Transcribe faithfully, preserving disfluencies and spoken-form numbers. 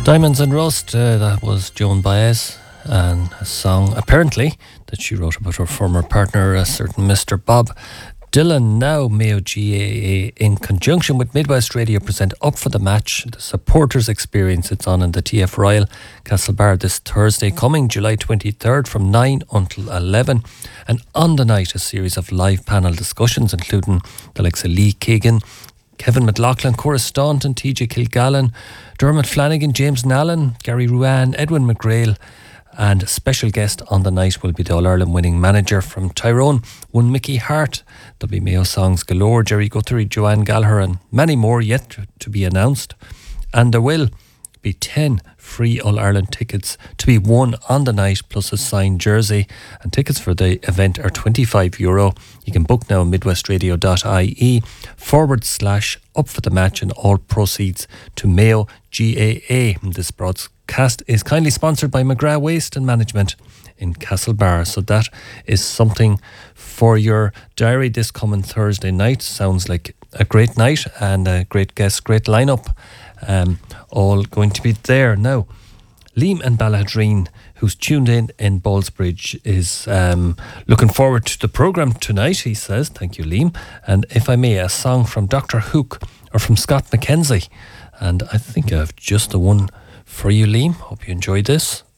Diamonds and Rust, uh, that was Joan Baez, and a song apparently that she wrote about her former partner, a certain Mister Bob Dylan. Now Mayo G A A in conjunction with Midwest Radio present Up for the Match, the supporters experience. It's on in the T F Royal, Castlebar, this Thursday coming July twenty-third from nine until eleven, and on the night a series of live panel discussions including the likes of Lee Keegan, Kevin McLaughlin, Cora Staunton, T J Kilgallen, Dermot Flanagan, James Nallen, Gary Ruan, Edwin McGrail, and a special guest on the night will be the All-Ireland winning manager from Tyrone, one Mickey Hart. There'll be Mayo songs galore, Jerry Guthrie, Joanne Gallagher, and many more yet to be announced. And there will be ten free All-Ireland tickets to be won on the night, plus a signed jersey. And tickets for the event are twenty-five euro. You can book now on midwestradio.ie forward slash up for the match, and all proceeds to Mayo G A A. This broadcast is kindly sponsored by McGrath Waste and Management in Castlebar. So that is something for your diary this coming Thursday night. Sounds like a great night and a great guest, great lineup. Um, all going to be there. Now, Liam and Balladreen, who's tuned in in Ballsbridge, is um, looking forward to the programme tonight, he says. Thank you, Liam. And if I may, a song from Doctor Hook, or from Scott McKenzie. And I think I have just the one for you, Liam. Hope you enjoyed this.